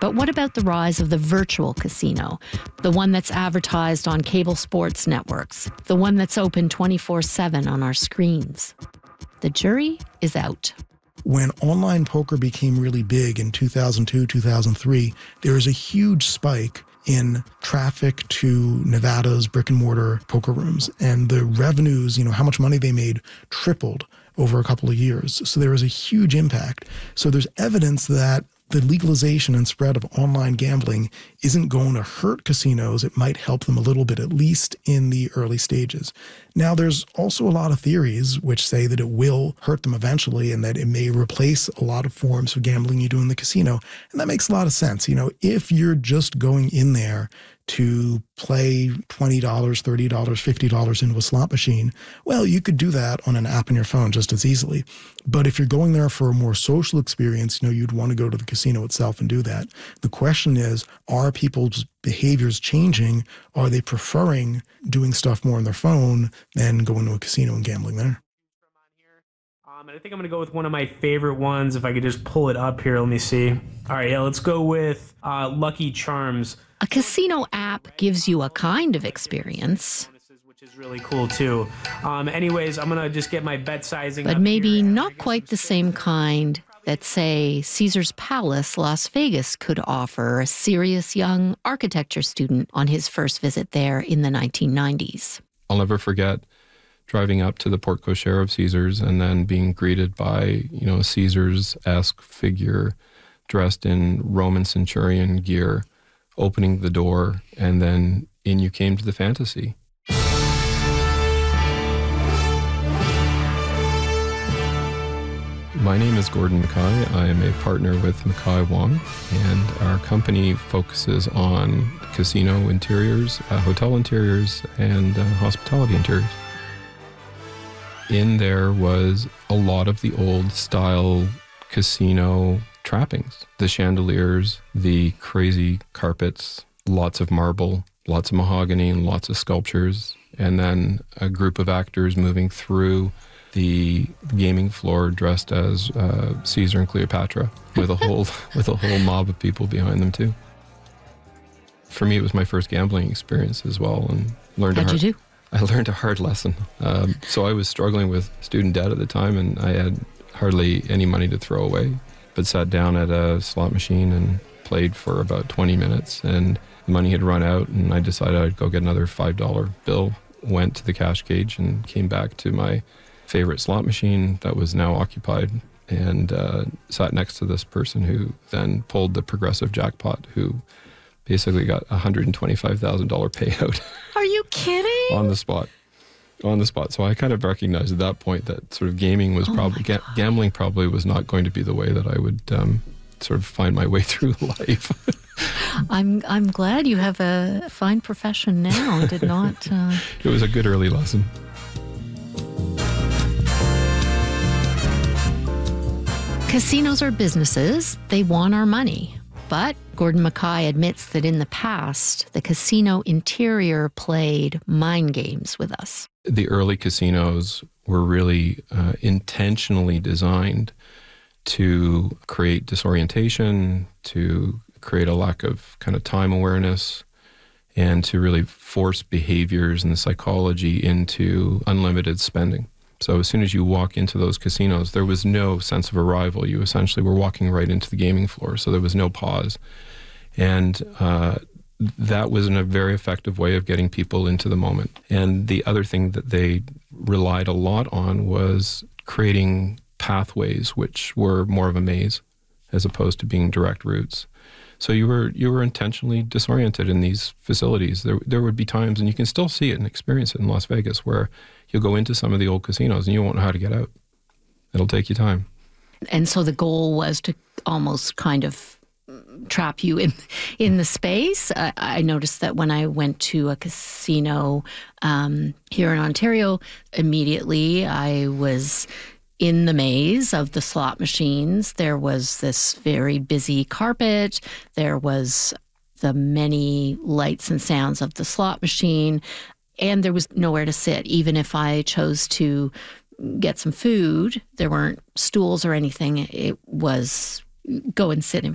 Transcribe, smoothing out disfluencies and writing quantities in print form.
But what about the rise of the virtual casino? The one that's advertised on cable sports networks, the one that's open 24/7 on our screens? The jury is out. When online poker became really big in 2002, 2003, there was a huge spike in traffic to Nevada's brick and mortar poker rooms. And the revenues, how much money they made tripled over a couple of years. So there was a huge impact. So there's evidence that the legalization and spread of online gambling isn't going to hurt casinos. It might help them a little bit, at least in the early stages. Now, there's also a lot of theories which say that it will hurt them eventually and that it may replace a lot of forms of gambling you do in the casino. And that makes a lot of sense. If you're just going in there to play $20, $30, $50 into a slot machine, well, you could do that on an app on your phone just as easily. But if you're going there for a more social experience, you'd want to go to the casino itself and do that. The question is, are people's behaviors changing? Are they preferring doing stuff more on their phone than going to a casino and gambling there? And I think I'm going to go with one of my favorite ones. If I could just pull it up here, let me see. All right, let's go with Lucky Charms. A casino app gives you a kind of experience, which is really cool too. Anyways, I'm going to just get my bet sizing. But maybe not quite the same kind that, say, Caesar's Palace, Las Vegas could offer a serious young architecture student on his first visit there in the 1990s. I'll never forget driving up to the porte cochere of Caesar's and then being greeted by, a Caesar's-esque figure dressed in Roman centurion gear, opening the door, and then in you came to the fantasy. My name is Gordon Mackay. I am a partner with Mackay Wong, and our company focuses on casino interiors, hotel interiors, and hospitality interiors. In there was a lot of the old style casino trappings. The chandeliers, the crazy carpets, lots of marble, lots of mahogany, and lots of sculptures. And then a group of actors moving through the gaming floor dressed as Caesar and Cleopatra with a whole mob of people behind them too. For me, it was my first gambling experience as well, and How'd you do? I learned a hard lesson. So I was struggling with student debt at the time, and I had hardly any money to throw away, but sat down at a slot machine and played for about 20 minutes, and the money had run out, and I decided I'd go get another $5 bill, went to the cash cage and came back to my favorite slot machine that was now occupied, and sat next to this person who then pulled the progressive jackpot, who basically got a $125,000 payout. Are you kidding? On the spot. So I kind of recognized at that point that sort of gaming was gambling probably was not going to be the way that I would sort of find my way through life. I'm glad you have a fine profession now. Did not. It was a good early lesson. Casinos are businesses. They want our money. But Gordon Mackay admits that in the past, the casino interior played mind games with us. The early casinos were really intentionally designed to create disorientation, to create a lack of kind of time awareness, and to really force behaviors and the psychology into unlimited spending. So as soon as you walk into those casinos, there was no sense of arrival. You essentially were walking right into the gaming floor, so there was no pause. And that was a very effective way of getting people into the moment. And the other thing that they relied a lot on was creating pathways which were more of a maze as opposed to being direct routes. So you were intentionally disoriented in these facilities. There would be times, and you can still see it and experience it in Las Vegas, where you'll go into some of the old casinos and you won't know how to get out. It'll take you time. And so the goal was to almost kind of trap you in the space. I noticed that when I went to a casino here in Ontario, immediately I was in the maze of the slot machines. There was this very busy carpet. There was the many lights and sounds of the slot machine. And there was nowhere to sit. Even if I chose to get some food, there weren't stools or anything. It was go and sit in